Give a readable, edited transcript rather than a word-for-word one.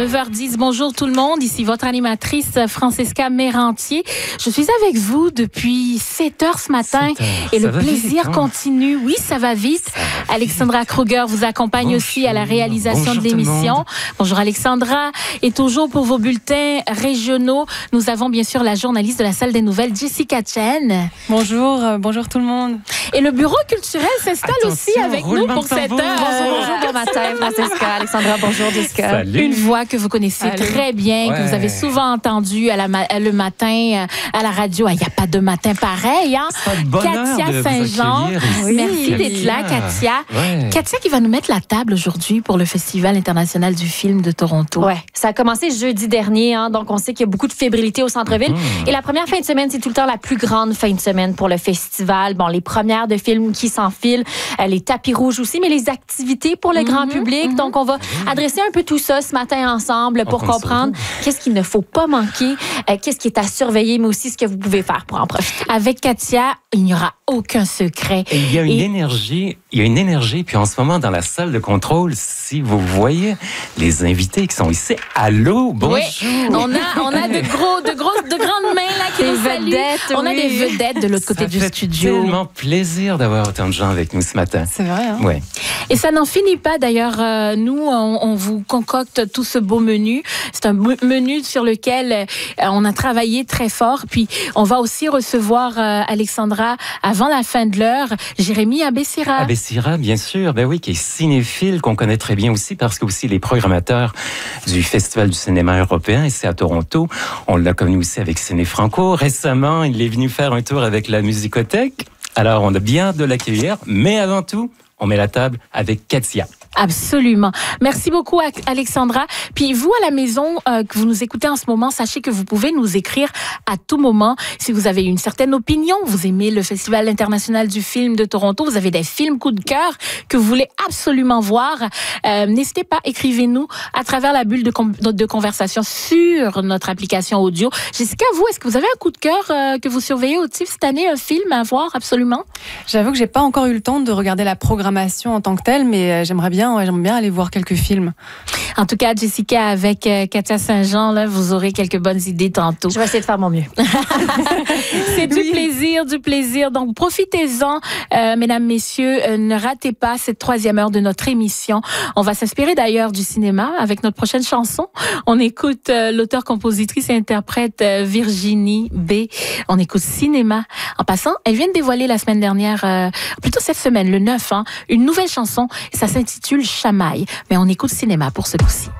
9h10, bonjour tout le monde. Ici votre animatrice Francesca Mérantier. Je suis avec vous depuis 7h ce matin et le plaisir continue. Oui, ça va vite. Alexandra Kruger vous accompagne aussi à la réalisation de l'émission. Bonjour Alexandra. Et toujours pour vos bulletins régionaux, nous avons bien sûr la journaliste de la salle des nouvelles, Jessica Chen. Bonjour, bonjour tout le monde. Et le bureau culturel s'installe aussi avec nous pour cette heure. Bonjour, bon matin Francesca, Alexandra, bonjour Jessica. Salut. Une voix que vous connaissez très bien, que vous avez souvent entendue le matin à la radio. Il n'y a pas de matin pareil. Hein? Katia Saint-Jean, merci d'être là, Katia. Katia qui va nous mettre la table aujourd'hui pour le Festival international du film de Toronto. Ouais, ça a commencé jeudi dernier, hein, donc on sait qu'il y a beaucoup de fébrilité au centre-ville. Et la première fin de semaine, c'est tout le temps la plus grande fin de semaine pour le festival. Bon, les premières de films qui s'enfilent, les tapis rouges aussi, mais les activités pour le grand public. Donc, on va adresser un peu tout ça ce matin ensemble pour comprendre qu'est-ce qu'il ne faut pas manquer, qu'est-ce qui est à surveiller, mais aussi ce que vous pouvez faire pour en profiter. Avec Katia, il n'y aura aucun secret. Et il y a une énergie, puis en ce moment, dans la salle de contrôle, si vous voyez les invités qui sont ici, allô, bonjour! Oui, on a de grandes mains là qui nous saluent. On a des vedettes de l'autre côté du studio. Ça fait tellement plaisir d'avoir autant de gens avec nous ce matin. C'est vrai, hein? Ouais. Et ça n'en finit pas d'ailleurs. Nous, on vous concocte tout ce beau menu. C'est un menu sur lequel on a travaillé très fort. Puis, on va aussi recevoir Alexandra avant la fin de l'heure, Jérémy Abessira. Abessira, bien sûr. Ben oui, qui est cinéphile, qu'on connaît très bien aussi parce que aussi les programmateurs du Festival du cinéma européen, et c'est à Toronto. On l'a connu aussi avec Ciné Franco. Récemment, il est venu faire un tour avec la Musicothèque. Alors, on a bien hâte de l'accueillir. Mais avant tout, on met la table avec Katia. Absolument. Merci beaucoup, Alexandra. Puis vous, à la maison, que vous nous écoutez en ce moment, sachez que vous pouvez nous écrire à tout moment. Si vous avez une certaine opinion, vous aimez le Festival international du film de Toronto, vous avez des films coup de cœur que vous voulez absolument voir, n'hésitez pas, écrivez-nous à travers la bulle de conversation sur notre application audio. Jessica, vous, est-ce que vous avez un coup de cœur que vous surveillez au TIFF cette année, un film à voir absolument? J'avoue que j'ai pas encore eu le temps de regarder la programmation en tant que telle, mais j'aimerais bien aller voir quelques films. En tout cas, Jessica, avec Katia Saint-Jean, là, vous aurez quelques bonnes idées tantôt. Je vais essayer de faire mon mieux. C'est du plaisir. Donc, profitez-en, mesdames, messieurs. Ne ratez pas cette 3e heure de notre émission. On va s'inspirer d'ailleurs du cinéma avec notre prochaine chanson. On écoute l'auteur, compositrice et interprète Virginie B. On écoute cinéma. En passant, elle vient de dévoiler la semaine dernière, plutôt cette semaine, le 9, une nouvelle chanson. Ça s'intitule Chamaille. Mais on écoute cinéma pour ce coup-ci.